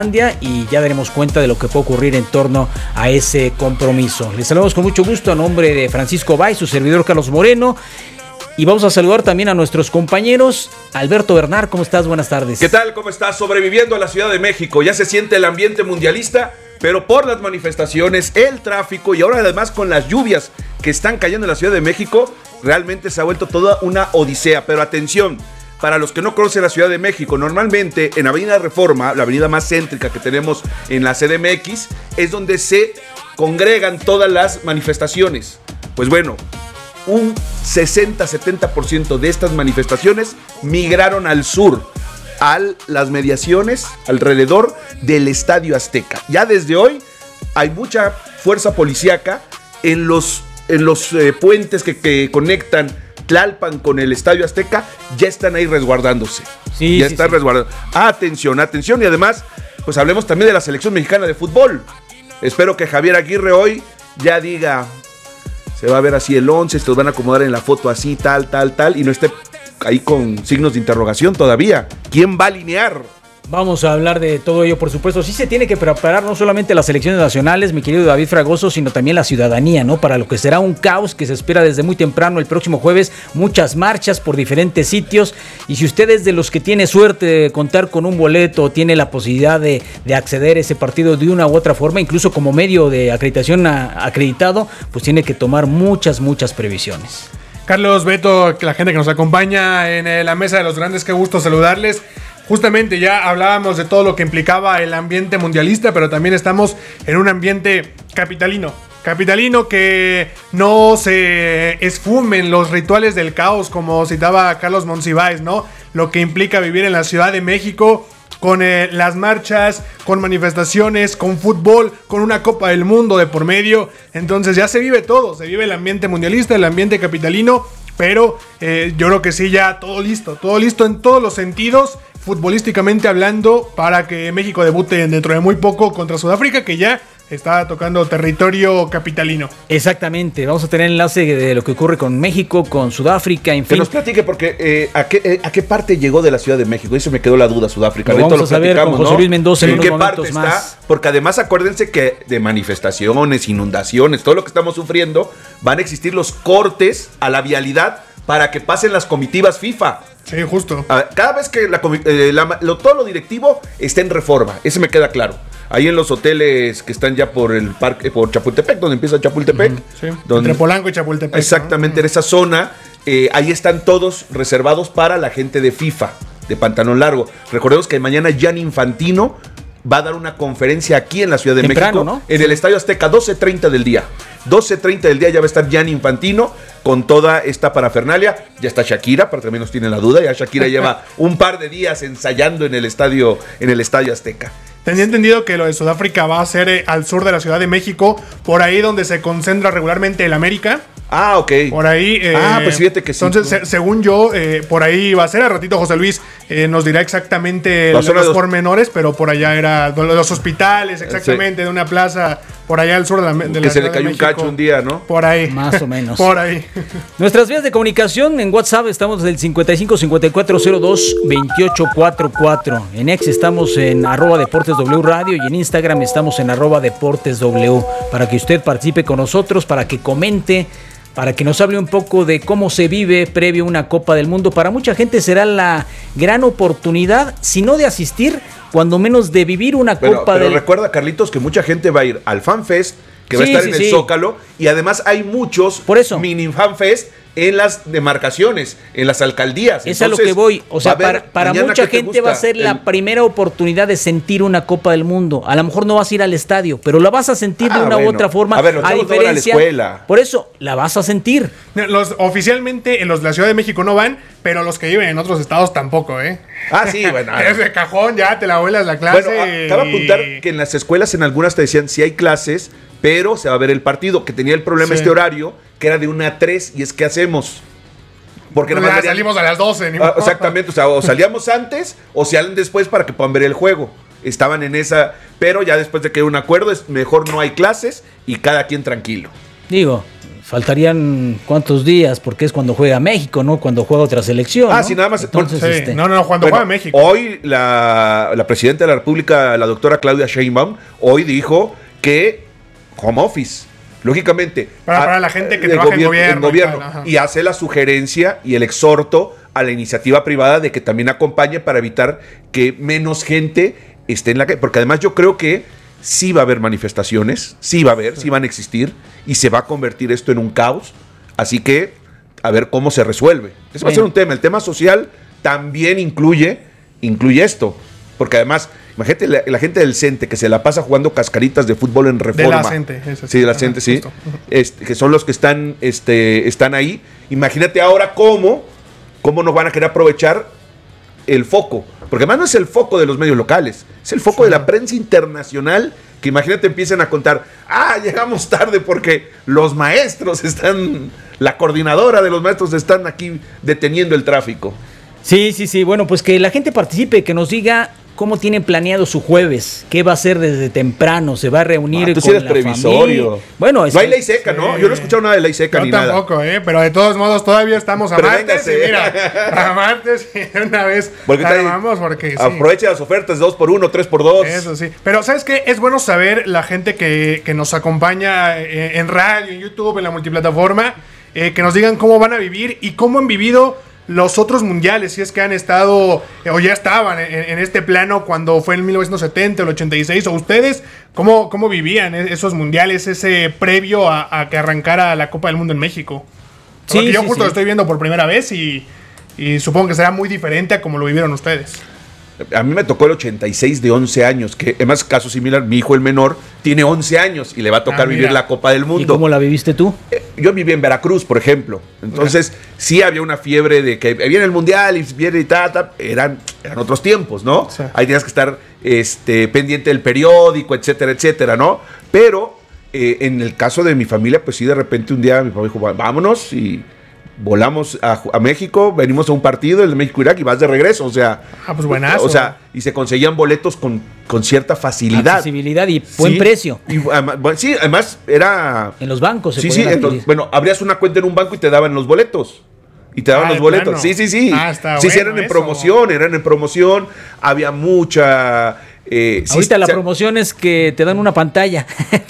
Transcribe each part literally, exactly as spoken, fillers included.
y ya daremos cuenta de lo que puede ocurrir en torno a ese compromiso. Les saludamos con mucho gusto a nombre de Francisco Bay, su servidor Carlos Moreno, y vamos a saludar también a nuestros compañeros. Alberto Bernard, ¿cómo estás? Buenas tardes. ¿Qué tal? ¿Cómo estás? Sobreviviendo a la Ciudad de México. Ya se siente el ambiente mundialista, pero por las manifestaciones, el tráfico y ahora además con las lluvias que están cayendo en la Ciudad de México, realmente se ha vuelto toda una odisea. Pero atención, para los que no conocen la Ciudad de México, normalmente en Avenida Reforma, la avenida más céntrica que tenemos en la C D M X, es donde se congregan todas las manifestaciones. Pues bueno, un sesenta a setenta por ciento de estas manifestaciones migraron al sur, a las mediaciones alrededor del Estadio Azteca. Ya desde hoy hay mucha fuerza policíaca en los, en los eh, puentes que, que conectan Tlalpan con el Estadio Azteca, ya están ahí resguardándose. Sí, ya sí, están sí. resguardando. Atención, atención. Y además, pues hablemos también de la selección mexicana de fútbol. Espero que Javier Aguirre hoy ya diga, se va a ver así el once, se los van a acomodar en la foto así, tal, tal, tal, y no esté ahí con signos de interrogación todavía. ¿Quién va a alinear? Vamos a hablar de todo ello, por supuesto. Sí se tiene que preparar no solamente las selecciones nacionales, mi querido David Fragoso, sino también la ciudadanía, ¿no? Para lo que será un caos que se espera desde muy temprano el próximo jueves, muchas marchas por diferentes sitios. Y si usted es de los que tiene suerte de contar con un boleto o tiene la posibilidad de, de acceder a ese partido de una u otra forma, incluso como medio de acreditación a, acreditado, pues tiene que tomar muchas, muchas previsiones. Carlos, Beto, la gente que nos acompaña en la Mesa de los Grandes, qué gusto saludarles. Justamente ya hablábamos de todo lo que implicaba el ambiente mundialista, pero también estamos en un ambiente capitalino. Capitalino que no se esfumen los rituales del caos, como citaba Carlos Monsiváis, ¿no? Lo que implica vivir en la Ciudad de México, con eh, las marchas, con manifestaciones, con fútbol, con una Copa del Mundo de por medio. Entonces ya se vive todo, se vive el ambiente mundialista, el ambiente capitalino, pero eh, yo creo que sí, ya todo listo, todo listo en todos los sentidos, futbolísticamente hablando, para que México debute dentro de muy poco contra Sudáfrica, que ya está tocando territorio capitalino. Exactamente, vamos a tener enlace de lo que ocurre con México, con Sudáfrica, en fin. Que nos platique, porque eh, ¿a, qué, eh, ¿a qué parte llegó de la Ciudad de México? Eso me quedó la duda, Sudáfrica. Lo vamos a saber con José Luis Mendoza en ¿En unos qué parte momentos está? más. Porque además acuérdense que de manifestaciones, inundaciones, todo lo que estamos sufriendo, van a existir los cortes a la vialidad para que pasen las comitivas FIFA. Sí, justo. A ver, cada vez que la, eh, la, lo, todo lo directivo está en reforma, eso me queda claro. Ahí en los hoteles que están ya por el parque, por Chapultepec, donde empieza Chapultepec. Uh-huh, sí. Donde, entre Polanco y Chapultepec. Exactamente, ¿no? en esa zona, eh, ahí están todos reservados para la gente de FIFA, de Pantalón Largo. Recordemos que mañana Gianni Infantino va a dar una conferencia aquí en la Ciudad de Temprano, México, ¿no? en el Estadio Azteca, doce treinta del día. doce treinta del día ya va a estar Gianni Infantino con toda esta parafernalia. Ya está Shakira, para que también nos tienen la duda. Ya Shakira lleva un par de días ensayando en el estadio, en el Estadio Azteca. Tenía entendido que lo de Sudáfrica va a ser eh, al sur de la Ciudad de México, por ahí donde se concentra regularmente el América. Ah, ok. Por ahí. Eh, ah, pues fíjate que sí. Entonces, se, según yo, eh, por ahí va a ser. A ratito José Luis eh, nos dirá exactamente los, los pormenores, pero por allá era los hospitales, exactamente, sí. De una plaza por allá al sur de la, de que la se le cayó un cacho un día, ¿no? Por ahí. Más o menos. Por ahí. Nuestras vías de comunicación en WhatsApp estamos del cincuenta y cinco cincuenta y cuatro cero dos veintiocho cuarenta y cuatro. En X estamos en arroba Deportes W Radio y en Instagram estamos en arroba Deportes W. Para que usted participe con nosotros, para que comente, para que nos hable un poco de cómo se vive previo a una Copa del Mundo. Para mucha gente será la gran oportunidad, si no de asistir, cuando menos de vivir una pero, Copa pero del... recuerda, Carlitos, que mucha gente va a ir al FanFest, que va Sí, a estar sí, en el sí. Zócalo, y además hay muchos Por eso. mini FanFest en las demarcaciones, en las alcaldías. Es a lo que voy, o sea, para, para mucha gente va a ser la el... primera oportunidad de sentir una Copa del Mundo. A lo mejor no vas a ir al estadio, pero la vas a sentir Ah, de una bueno. u otra forma. A ver, los a chavos no van a la diferencia, escuela. por eso la vas a sentir. Los, oficialmente en los de la Ciudad de México no van, pero los que viven en otros estados tampoco, ¿eh? Ah, sí, bueno. Es de cajón, ya te la vuelas la clase. Bueno, acaba de apuntar que en las escuelas en algunas te decían si hay clases, pero se va a ver el partido, que tenía el problema Sí. este horario, que era de una a tres, y es ¿qué hacemos? Porque Ya nada más verían- salimos a las doce. Ni Ah, exactamente, o sea, o salíamos antes o salen después para que puedan ver el juego. Estaban en esa, pero ya después de que hay un acuerdo es mejor no hay clases y cada quien tranquilo. Digo, faltarían cuántos días, porque es cuando juega México, ¿no? Cuando juega otra selección. Ah, ¿no? sí, nada más. Entonces, Sí. este, No, no, cuando Bueno, juega México. Hoy la, la presidenta de la República, la doctora Claudia Sheinbaum, hoy dijo que home office, lógicamente. Para- a- para la gente que el trabaja en gobier- gobierno y gobierno, tal, ajá. y hace la sugerencia y el exhorto a la iniciativa privada de que también acompañe para evitar que menos gente esté en la calle. Porque además yo creo que sí va a haber manifestaciones, sí va a haber, sí van a existir y se va a convertir esto en un caos. Así que a ver cómo se resuelve. Ese va a ser Bueno. un tema. El tema social también incluye, incluye esto. Porque además, imagínate la, la gente del CENTE que se la pasa jugando cascaritas de fútbol en Reforma. De la CENTE, ese Sí, de la ajá, CENTE, sí. justo. Este, que son los que están, este, están ahí. Imagínate ahora cómo, cómo nos van a querer aprovechar el foco. Porque además no es el foco de los medios locales, es el foco Sí. de la prensa internacional. Que imagínate empiecen a contar, ah, llegamos tarde porque los maestros están, la coordinadora de los maestros están aquí deteniendo el tráfico. Sí, sí, sí. Bueno, pues que la gente participe, que nos diga cómo tienen planeado su jueves, qué va a hacer desde temprano, se va a reunir Ah, tú sí con eres la previsorio. familia. Bueno, es No hay ley seca, sí. ¿no? Yo no he escuchado nada de ley seca Yo ni nada. tampoco, ¿eh? Pero de todos modos todavía estamos a Pero martes véngase. y mira, a martes y de una vez Porque está ahí- armamos porque sí. Aprovecha las ofertas dos por uno, tres por dos. Eso sí. Pero ¿sabes qué? Es bueno saber la gente que, que nos acompaña eh, en radio, en YouTube, en la multiplataforma, eh, que nos digan cómo van a vivir y cómo han vivido los otros mundiales, si es que han estado eh, o ya estaban en, en este plano cuando fue en mil novecientos setenta, el ochenta y seis, o ustedes, ¿cómo, cómo vivían esos mundiales, ese previo a, a que arrancara la Copa del Mundo en México? Sí, Porque yo sí, justo sí. lo estoy viendo por primera vez y, y supongo que será muy diferente a como lo vivieron ustedes. A mí me tocó el ochenta y seis de once años, que además caso similar, mi hijo el menor tiene once años y le va a tocar Ah, vivir mira. la Copa del ¿Y Mundo. cómo la viviste tú? Eh, Yo viví en Veracruz, por ejemplo. Entonces, sí había una fiebre de que viene el Mundial y viene y ta, ta. Eran, eran otros tiempos, ¿no? Sí. Ahí tenías que estar este, pendiente del periódico, etcétera, etcétera, ¿no? Pero eh, en el caso de mi familia, pues sí, de repente un día mi papá dijo, "Va- vámonos", y volamos a, a México, venimos a un partido, el de México-Irak, y vas de regreso, o sea... Ah, pues buenazo. O sea, y se conseguían boletos con, con cierta facilidad. Accesibilidad y buen Sí, precio. y, además, bueno, sí, además era... En los bancos se Sí, sí, podían en los- adquirir. bueno, abrías una cuenta en un banco y te daban los boletos. Y te daban Ah, los ¿de boletos. plano? Sí, sí, sí. Ah, está sí, sí, bueno eran en eso. promoción, eran en promoción. Había mucha... eh, sí, Ahorita la se- promoción es que te dan una pantalla.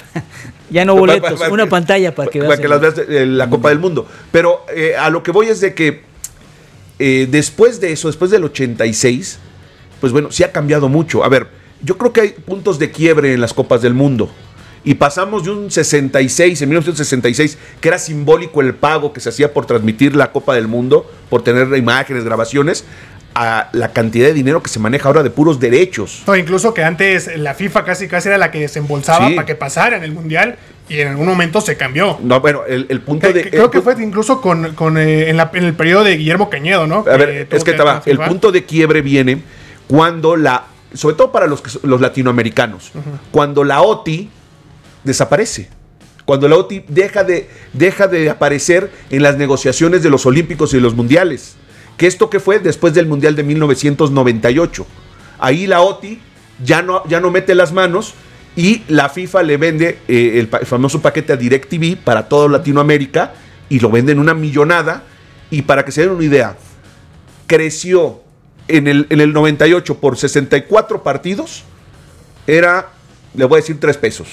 Ya no Pa- boletos, pa- pa- una pantalla para que veas. para que el- las veas de- la Copa del Mundo. Pero eh, a lo que voy es de que eh, después de eso, después del ochenta y seis, pues bueno, sí ha cambiado mucho. A ver, yo creo que hay puntos de quiebre en las Copas del Mundo. Y pasamos de un sesenta y seis, en mil novecientos sesenta y seis, que era simbólico el pago que se hacía por transmitir la Copa del Mundo, por tener imágenes, grabaciones, a la cantidad de dinero que se maneja ahora de puros derechos. No, incluso que antes la FIFA casi casi era la que desembolsaba Sí. para que pasara en el Mundial y en algún momento se cambió. No, bueno, el, el punto Que- de... que creo el que pu- fue incluso con, con, eh, en, la- en el periodo de Guillermo Cañedo, ¿no? A ver, tuvo es que te va, el FIFA. punto de quiebre viene cuando la, sobre todo para los, que- los latinoamericanos, cuando la O T I desaparece. Cuando la O T I deja de, deja de aparecer en las negociaciones de los Olímpicos y de los Mundiales. Que esto que fue después del Mundial de mil novecientos noventa y ocho. Ahí la O T I ya no, ya no mete las manos y la FIFA le vende eh, el, pa- el famoso paquete a DirecTV para toda Latinoamérica y lo venden una millonada. Y para que se den una idea, creció en el, en el noventa y ocho por sesenta y cuatro partidos, era, le voy a decir, tres pesos.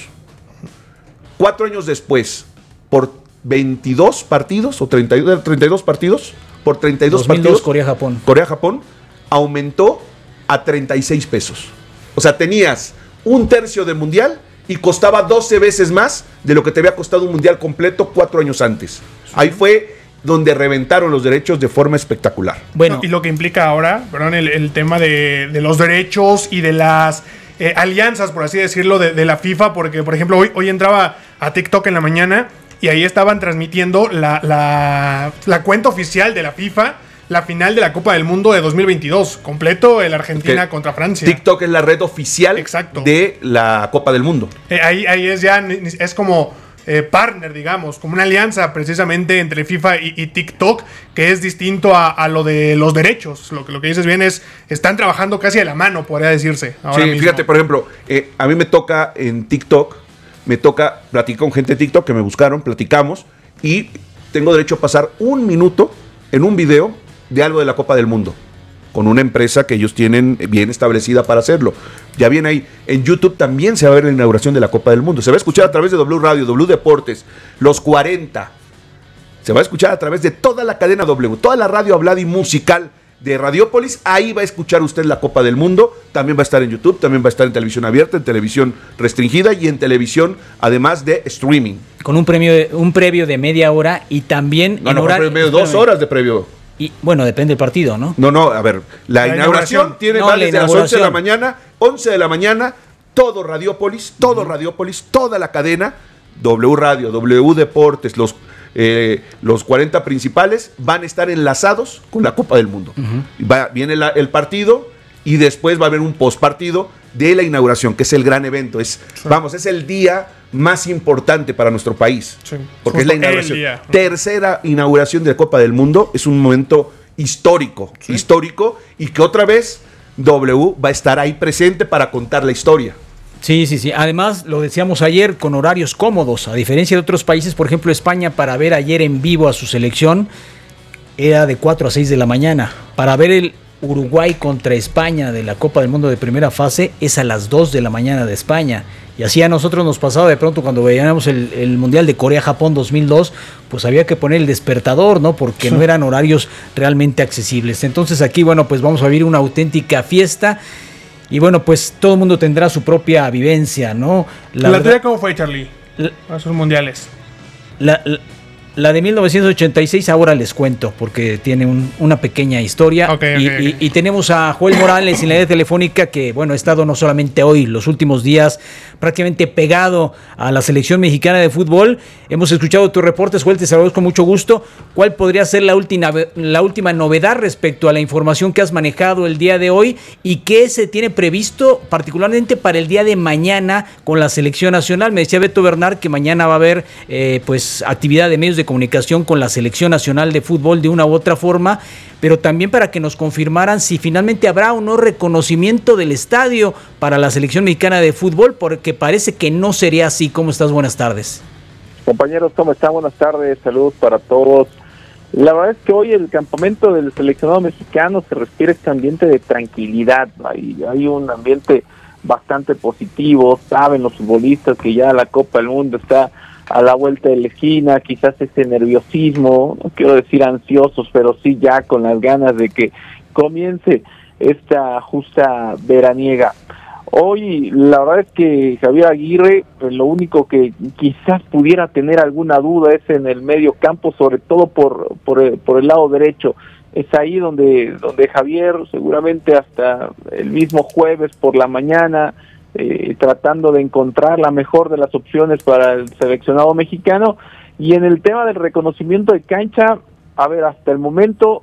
Cuatro años después, por veintidós partidos, o treinta y dos, treinta y dos partidos, por treinta y dos dos mil dos partidos, Corea-Japón. Corea-Japón, aumentó a treinta y seis pesos. O sea, tenías un tercio de mundial y costaba doce veces más de lo que te había costado un mundial completo cuatro años antes. Ahí fue donde reventaron los derechos de forma espectacular. Bueno, No, y lo que implica ahora, perdón, el, el tema de, de los derechos y de las eh, alianzas, por así decirlo, de, de la FIFA, porque, por ejemplo, hoy, hoy entraba a TikTok en la mañana y ahí estaban transmitiendo la, la, la cuenta oficial de la FIFA, la final de la Copa del Mundo de dos mil veintidós, completo el Argentina Que contra Francia. TikTok es la red oficial Exacto. de la Copa del Mundo. Eh, ahí, ahí es ya, ni- ni- es como eh, partner, digamos, como una alianza precisamente entre FIFA y, y TikTok, que es distinto a, a lo de los derechos. Lo que, lo que dices bien es, están trabajando casi a la mano, podría decirse. Ahora Sí, mismo. fíjate, por ejemplo, eh, a mí me toca en TikTok, me toca platicar con gente de TikTok que me buscaron, platicamos, y tengo derecho a pasar un minuto en un video de algo de la Copa del Mundo, con una empresa que ellos tienen bien establecida para hacerlo. Ya viene ahí, en YouTube también se va a ver la inauguración de la Copa del Mundo, se va a escuchar a través de W Radio, W Deportes, los cuarenta, se va a escuchar a través de toda la cadena W, toda la radio hablada y musical de Radiópolis, ahí va a escuchar usted la Copa del Mundo, también va a estar en YouTube, también va a estar en televisión abierta, en televisión restringida y en televisión, además de streaming. Con un premio de, un previo de media hora y también no, en no, horario, previo, dos horas de previo. Y bueno, depende del partido, ¿no? No, no, a ver, la, la inauguración, inauguración tiene no, más desde las once de la mañana, once de la mañana, todo Radiópolis, todo uh-huh. Radiópolis, toda la cadena, W Radio, W Deportes, los Eh, los cuarenta principales van a estar enlazados con la Copa del Mundo. Uh-huh. Va, viene la, el partido y después va a haber un postpartido de la inauguración, que es el gran evento. Es, sí. Vamos, es el día más importante para nuestro país. Sí. Porque Justo es la inauguración. Tercera inauguración de la Copa del Mundo. Es un momento histórico, sí. histórico, y que otra vez W va a estar ahí presente para contar la historia. Sí, sí, sí. Además, lo decíamos ayer, con horarios cómodos. A diferencia de otros países, por ejemplo, España, para ver ayer en vivo a su selección, era de cuatro a seis de la mañana. Para ver el Uruguay contra España de la Copa del Mundo de primera fase, es a las dos de la mañana de España. Y así a nosotros nos pasaba de pronto cuando veíamos el, el Mundial de Corea-Japón dos mil dos, pues había que poner el despertador, ¿no? Porque sí. no eran horarios realmente accesibles. Entonces aquí, bueno, pues vamos a vivir una auténtica fiesta. Y bueno, pues todo el mundo tendrá su propia vivencia, ¿no? ¿La, ¿La tuya cómo fue, Charlie? La, a esos mundiales. La, la, la de mil novecientos ochenta y seis ahora les cuento, porque tiene un, una pequeña historia. Okay, okay, y, okay. Y, y tenemos a Joel Morales en la idea telefónica que, bueno, ha estado no solamente hoy, los últimos días, prácticamente pegado a la selección mexicana de fútbol. Hemos escuchado tus reportes, Joel, te saludamos con mucho gusto. ¿Cuál podría ser la última, la última novedad respecto a la información que has manejado el día de hoy y qué se tiene previsto particularmente para el día de mañana con la selección nacional? Me decía Beto Bernard que mañana va a haber eh, pues actividad de medios de comunicación con la selección nacional de fútbol de una u otra forma, pero también para que nos confirmaran si finalmente habrá o no reconocimiento del estadio para la selección mexicana de fútbol, porque parece que no sería así. ¿Cómo estás? Buenas tardes. Compañeros, ¿cómo están? Buenas tardes, saludos para todos. La verdad es que hoy el campamento del seleccionado mexicano se respira este ambiente de tranquilidad, hay, hay un ambiente bastante positivo, saben los futbolistas que ya la Copa del Mundo está a la vuelta de la esquina, quizás ese nerviosismo, no quiero decir ansiosos, pero sí ya con las ganas de que comience esta justa veraniega. Hoy la verdad es que Javier Aguirre, pues, lo único que quizás pudiera tener alguna duda es en el medio campo, sobre todo por por el, por el lado derecho. Es ahí donde donde Javier seguramente hasta el mismo jueves por la mañana, eh, tratando de encontrar la mejor de las opciones para el seleccionado mexicano. Y en el tema del reconocimiento de cancha, a ver, hasta el momento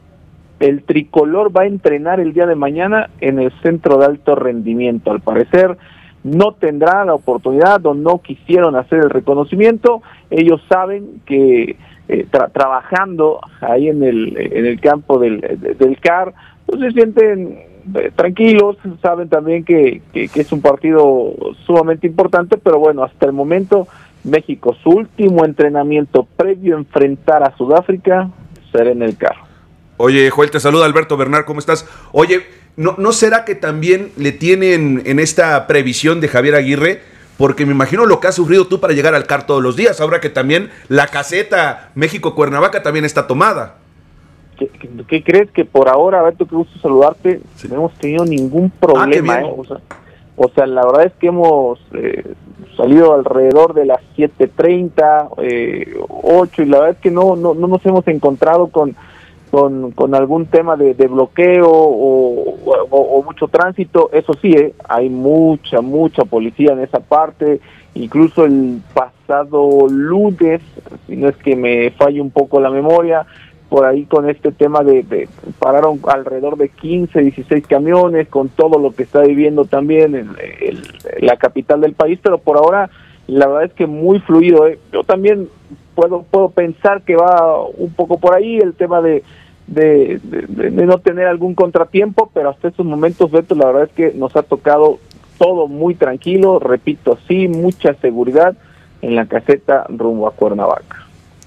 el tricolor va a entrenar el día de mañana en el centro de alto rendimiento. Al parecer no tendrá la oportunidad o no quisieron hacer el reconocimiento. Ellos saben que eh, tra- trabajando ahí en el en el campo del, del C A R, pues se sienten eh, tranquilos, saben también que, que, que es un partido sumamente importante, pero bueno, hasta el momento México, su último entrenamiento previo a enfrentar a Sudáfrica será en el C A R. Oye, Joel, te saluda Alberto Bernard, ¿cómo estás? Oye, ¿no, ¿no será que también le tienen en esta previsión de Javier Aguirre? Porque me imagino lo que has sufrido tú para llegar al C A R todos los días, ahora que también la caseta México-Cuernavaca también está tomada. ¿Qué, qué, qué crees? Que por ahora, Alberto, qué gusto saludarte, sí. No hemos tenido ningún problema, ah, ¿eh? O sea, o sea, la verdad es que hemos eh, salido alrededor de las siete treinta, eh, ocho, y la verdad es que no, no, no nos hemos encontrado con Con, con algún tema de, de bloqueo o, o, o mucho tránsito. Eso sí, ¿eh? Hay mucha, mucha policía en esa parte. Incluso el pasado lunes, si no es que me falle un poco la memoria, por ahí con este tema de, de pararon alrededor de quince, dieciséis camiones, con todo lo que está viviendo también en, en, en la capital del país, pero por ahora la verdad es que muy fluido, ¿eh? Yo también puedo puedo pensar que va un poco por ahí el tema de de, de, de no tener algún contratiempo, pero hasta estos momentos, Beto, la verdad es que nos ha tocado todo muy tranquilo, repito, sí, mucha seguridad en la caseta rumbo a Cuernavaca.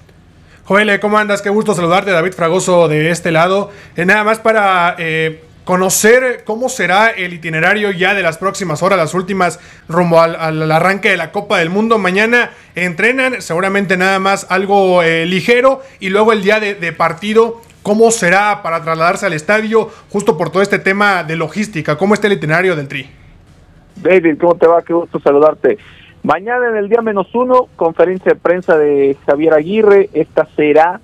Joel, ¿cómo andas? Qué gusto saludarte, David Fragoso de este lado. Eh, nada más para eh, conocer cómo será el itinerario ya de las próximas horas, las últimas rumbo al, al arranque de la Copa del Mundo. Mañana entrenan, seguramente nada más algo eh, ligero, y luego el día de, de partido, ¿cómo será para trasladarse al estadio justo por todo este tema de logística? ¿Cómo está el itinerario del Tri? David, ¿cómo te va? Qué gusto saludarte. Mañana en el día menos uno, conferencia de prensa de Javier Aguirre. Esta será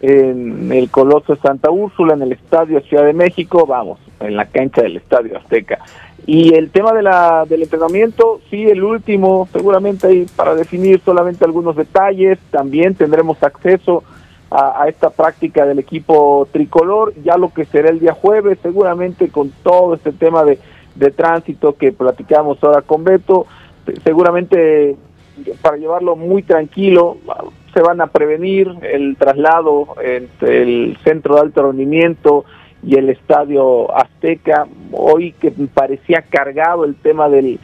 en el Coloso de Santa Úrsula, en el Estadio Ciudad de México, vamos, en la cancha del Estadio Azteca. Y el tema de la del entrenamiento, sí, el último, seguramente ahí para definir solamente algunos detalles. También tendremos acceso a, a esta práctica del equipo tricolor, ya lo que será el día jueves, seguramente con todo este tema de, de tránsito que platicamos ahora con Beto. Seguramente para llevarlo muy tranquilo, se van a prevenir el traslado entre el centro de alto rendimiento y el Estadio Azteca. Hoy que parecía cargado el tema del,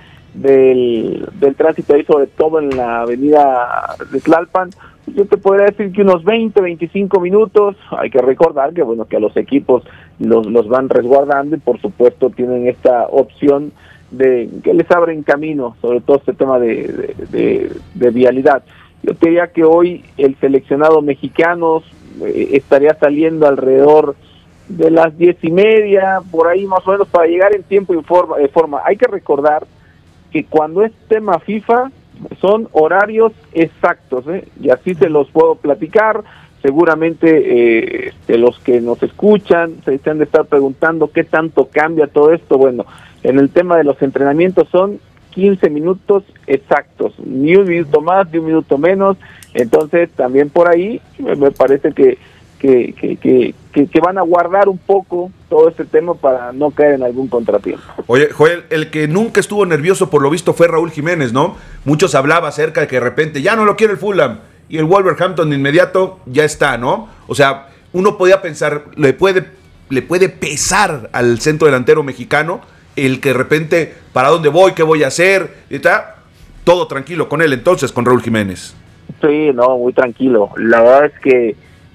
del, del tránsito ahí, sobre todo en la avenida de Tlalpan, yo te podría decir que unos veinte, veinticinco minutos. Hay que recordar que bueno, que a los equipos los, los van resguardando y por supuesto tienen esta opción de que les abren camino, sobre todo este tema de, de, de, de vialidad. Yo te diría que hoy el seleccionado mexicano eh, estaría saliendo alrededor de las diez y media, por ahí más o menos, para llegar en tiempo y forma. Eh, forma. Hay que recordar que cuando es tema FIFA son horarios exactos, ¿eh? Y así se los puedo platicar. Seguramente eh, de los que nos escuchan se han de estar preguntando qué tanto cambia todo esto. Bueno, en el tema de los entrenamientos son quince minutos exactos, ni un minuto más, ni un minuto menos. Entonces también por ahí me parece que que, que, que, que, que van a guardar un poco todo este tema para no caer en algún contratiempo. Oye, Joel, el que nunca estuvo nervioso por lo visto fue Raúl Jiménez, ¿no? Muchos hablaba acerca de que de repente ya no lo quiere el Fulham y el Wolverhampton de inmediato ya está, ¿no? O sea, uno podía pensar, le puede, le puede pesar al centro delantero mexicano el que de repente, ¿para dónde voy? ¿Qué voy a hacer? Y está todo tranquilo con él entonces, con Raúl Jiménez. Sí, no, muy tranquilo. La verdad es que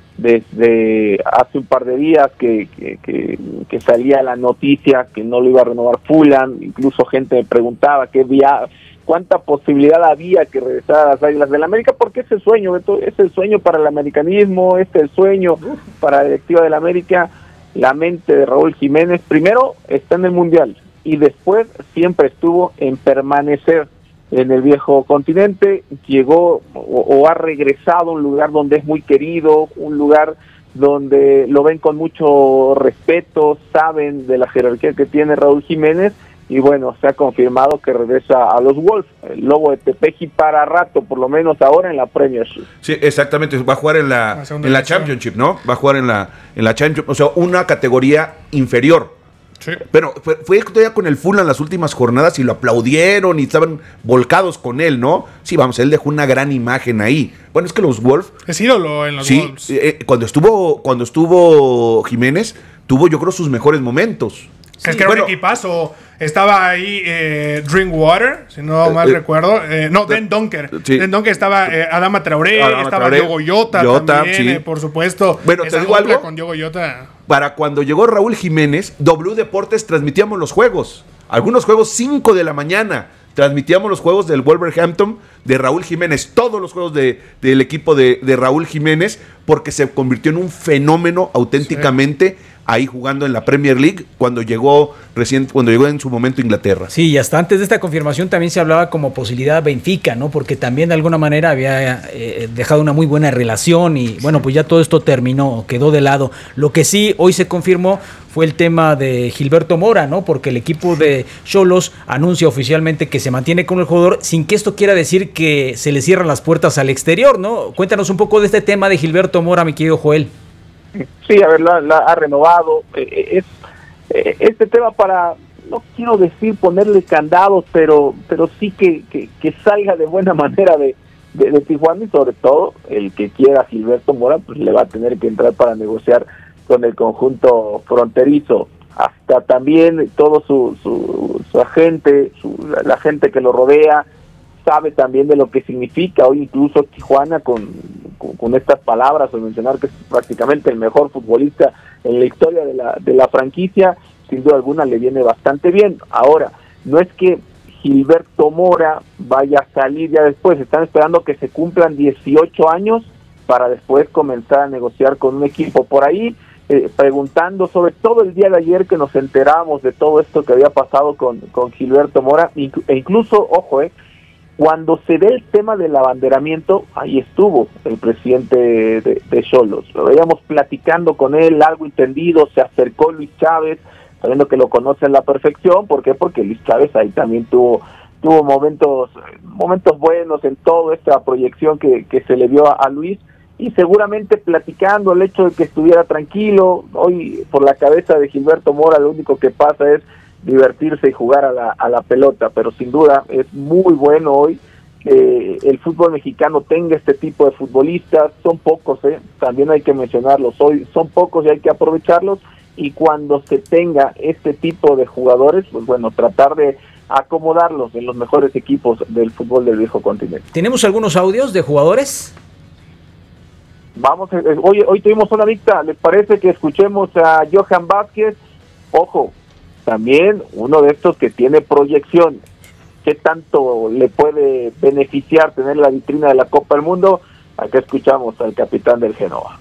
desde hace un par de días que, que, que, que salía la noticia que no lo iba a renovar Fulham, incluso gente me preguntaba qué vía, cuánta posibilidad había que regresara a las Águilas del América, porque es el sueño, Beto, es el sueño para el americanismo, es el sueño para la directiva del América. La mente de Raúl Jiménez primero está en el Mundial y después siempre estuvo en permanecer en el viejo continente. Llegó o, o ha regresado a un lugar donde es muy querido, un lugar donde lo ven con mucho respeto, saben de la jerarquía que tiene Raúl Jiménez, y bueno, se ha confirmado que regresa a los Wolves, el Lobo de Tepeji, para rato, por lo menos ahora en la Premiership. Sí, exactamente, va a jugar en la, en la Championship, ¿no? Va a jugar en la, en la Championship, o sea, una categoría inferior. Sí. Pero fue, fue todavía con el Fulham las últimas jornadas y lo aplaudieron y estaban volcados con él, ¿no? Sí, vamos, él dejó una gran imagen ahí. Bueno, es que los Wolves... Es ídolo en los sí, Wolves. Eh, cuando estuvo, cuando estuvo Jiménez, tuvo yo creo sus mejores momentos. Sí, es que era bueno, un equipazo. Estaba ahí eh, Drinkwater, si no mal eh, recuerdo. Eh, no, Den Donker. Sí. Den Donker estaba eh, Adama Traoré, Adama estaba Traoré, Diogo Jota, Jota también, sí. eh, por supuesto. Bueno, esa te digo algo. Con Diogo Jota. Para cuando llegó Raúl Jiménez, W Deportes transmitíamos los juegos. Algunos juegos cinco de la mañana. Transmitíamos los juegos del Wolverhampton de Raúl Jiménez, todos los juegos de, del equipo de, de Raúl Jiménez, porque se convirtió en un fenómeno auténticamente sí. ahí jugando en la Premier League cuando llegó recién, cuando llegó en su momento a Inglaterra. Sí, y hasta antes de esta confirmación también se hablaba como posibilidad Benfica, ¿no? Porque también de alguna manera había eh, dejado una muy buena relación y bueno, pues ya todo esto terminó, quedó de lado. Lo que sí hoy se confirmó fue el tema de Gilberto Mora, ¿no? Porque el equipo de Xolos anuncia oficialmente que se mantiene con el jugador, sin que esto quiera decir que se le cierran las puertas al exterior, ¿no? Cuéntanos un poco de este tema de Gilberto Mora, mi querido Joel. Sí, a ver, la, la ha renovado. Eh, es eh, este tema para, no quiero decir ponerle candados, pero pero sí que, que, que salga de buena manera de, de, de Tijuana, y sobre todo el que quiera Gilberto Mora, pues le va a tener que entrar para negociar con el conjunto fronterizo. Hasta también todo su, su, su agente, su, la, la gente que lo rodea, sabe también de lo que significa hoy incluso Tijuana con, con, con estas palabras o mencionar que es prácticamente el mejor futbolista en la historia de la, de la franquicia, sin duda alguna le viene bastante bien. Ahora, no es que Gilberto Mora vaya a salir ya después, están esperando que se cumplan dieciocho años para después comenzar a negociar con un equipo. Por ahí, eh, preguntando sobre todo el día de ayer que nos enteramos de todo esto que había pasado con, con Gilberto Mora, e incluso, ojo, eh, cuando se ve el tema del abanderamiento, ahí estuvo el presidente de Xolos. Lo veíamos platicando con él, largo y tendido, se acercó Luis Chávez, sabiendo que lo conoce a la perfección. ¿Por qué? Porque Luis Chávez ahí también tuvo tuvo momentos momentos buenos en toda esta proyección que, que se le dio a, a Luis, y seguramente platicando el hecho de que estuviera tranquilo. Hoy por la cabeza de Gilberto Mora lo único que pasa es divertirse y jugar a la, a la pelota, pero sin duda es muy bueno hoy que el fútbol mexicano tenga este tipo de futbolistas. Son pocos, ¿eh? También hay que mencionarlos, hoy son pocos y hay que aprovecharlos, y cuando se tenga este tipo de jugadores, pues bueno, tratar de acomodarlos en los mejores equipos del fútbol del viejo continente. ¿Tenemos algunos audios de jugadores? Vamos, eh, hoy, hoy tuvimos una vista, ¿les parece que escuchemos a Johan Vázquez? Ojo, también uno de estos que tiene proyección. ¿Qué tanto le puede beneficiar tener la vitrina de la Copa del Mundo? Acá escuchamos al capitán del Genoa.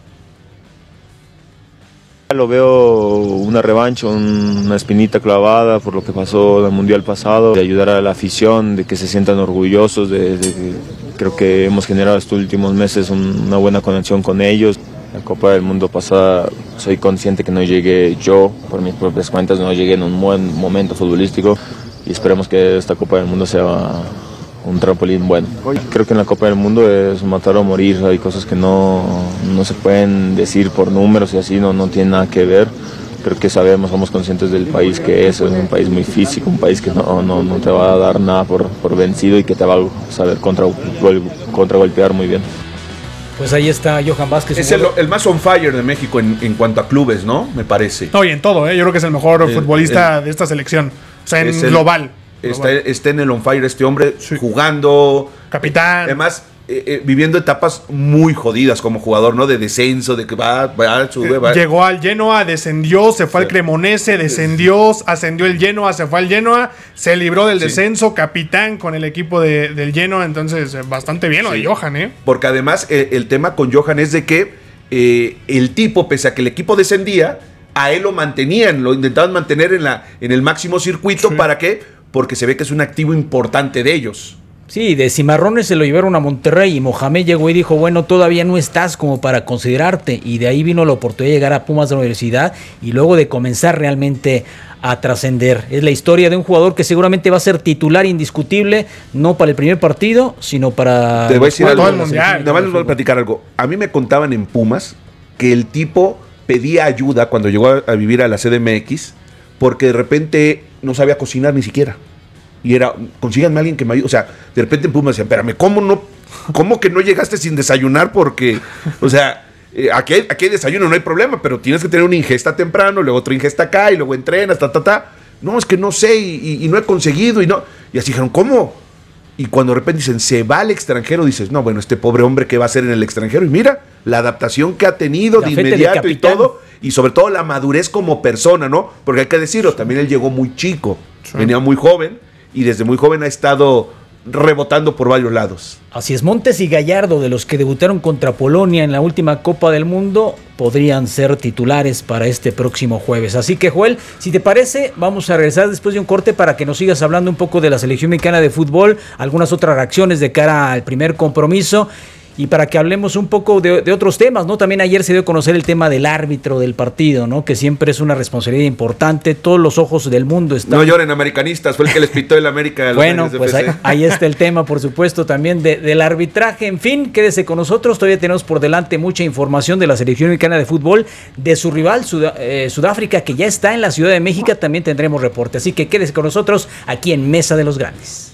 Lo veo una revancha, una espinita clavada por lo que pasó en el Mundial pasado, de ayudar a la afición, de que se sientan orgullosos, de, de, creo que hemos generado estos últimos meses un, una buena conexión con ellos. La Copa del Mundo pasada, soy consciente que no llegué yo, por mis propias cuentas, no llegué en un buen momento futbolístico, y esperemos que esta Copa del Mundo sea un trampolín bueno. Creo que en la Copa del Mundo es matar o morir, hay cosas que no, no se pueden decir por números y así, no, no tiene nada que ver. Creo que sabemos, somos conscientes del país que es, es un país muy físico, un país que no, no, no te va a dar nada por, por vencido y que te va a saber contra, contra golpear muy bien. Pues ahí está Johan Vázquez. Es el, el más on fire de México en, en cuanto a clubes, ¿no? Me parece. No, y en todo, ¿eh? Yo creo que es el mejor el, futbolista el, de esta selección. O sea, en el, global. Está, está en el on fire este hombre, sí. Jugando. Capitán. Además, eh, eh, viviendo etapas muy jodidas como jugador, ¿no? De descenso, de que va, va, sube, va. Llegó al Genoa, descendió, se fue sí. al Cremonese, descendió, ascendió el Genoa, se fue al Genoa, se libró del sí. descenso, capitán con el equipo de, del Genoa. Entonces, bastante bien lo sí. de Johan, ¿eh? Porque además, eh, el tema con Johan es de que eh, el tipo, pese a que el equipo descendía, a él lo mantenían, lo intentaban mantener en, la, en el máximo circuito. Sí. ¿Para qué? Porque se ve que es un activo importante de ellos. Sí, de Cimarrones se lo llevaron a Monterrey y Mohamed llegó y dijo, bueno, todavía no estás como para considerarte, y de ahí vino la oportunidad de llegar a Pumas de la Universidad y luego de comenzar realmente a trascender. Es la historia de un jugador que seguramente va a ser titular indiscutible, no para el primer partido, sino para Te voy a decir algo, todo el mundial. Nada más les voy a platicar algo. A mí me contaban en Pumas que el tipo pedía ayuda cuando llegó a, a vivir a la C D M X porque de repente no sabía cocinar ni siquiera. Y era, consíganme a alguien que me ayude. O sea, de repente en Pumas decían, espérame, ¿cómo no? ¿Cómo que no llegaste sin desayunar? Porque, o sea, eh, aquí, hay, aquí hay desayuno, no hay problema, pero tienes que tener una ingesta temprano, luego otra ingesta acá, y luego entrenas, ta, ta, ta. No, es que no sé, y, y, y no he conseguido, y no. Y así dijeron, ¿cómo? Y cuando de repente dicen, se va al extranjero, dices, no, bueno, este pobre hombre, ¿qué va a hacer en el extranjero? Y mira, la adaptación que ha tenido de inmediato y todo, y sobre todo la madurez como persona, ¿no? Porque hay que decirlo, también él llegó muy chico, sí. venía muy joven, y desde muy joven ha estado rebotando por varios lados. Así es, Montes y Gallardo, de los que debutaron contra Polonia en la última Copa del Mundo, podrían ser titulares para este próximo jueves. Así que, Joel, si te parece, vamos a regresar después de un corte para que nos sigas hablando un poco de la selección mexicana de fútbol, algunas otras reacciones de cara al primer compromiso, y para que hablemos un poco de, de otros temas, ¿no? También ayer se dio a conocer el tema del árbitro del partido, ¿no? Que siempre es una responsabilidad importante, todos los ojos del mundo están... No lloren, americanistas, fue el que les pitó el América. Bueno, pues ahí, ahí está el tema, por supuesto, también de, del arbitraje. En fin, quédese con nosotros, todavía tenemos por delante mucha información de la selección mexicana de fútbol, de su rival Sud- eh, Sudáfrica, que ya está en la Ciudad de México, también tendremos reporte, así que quédese con nosotros aquí en Mesa de los Grandes.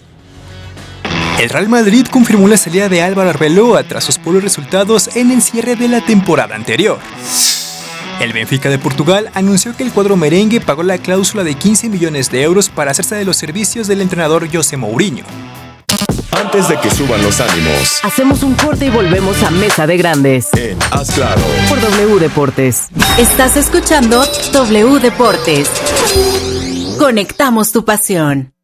El Real Madrid confirmó la salida de Álvaro Arbeloa tras sus pobres resultados en el cierre de la temporada anterior. El Benfica de Portugal anunció que el cuadro merengue pagó la cláusula de quince millones de euros para hacerse de los servicios del entrenador José Mourinho. Antes de que suban los ánimos, hacemos un corte y volvemos a Mesa de Grandes. En Haz Claro. Por W Deportes. Estás escuchando W Deportes. Conectamos tu pasión.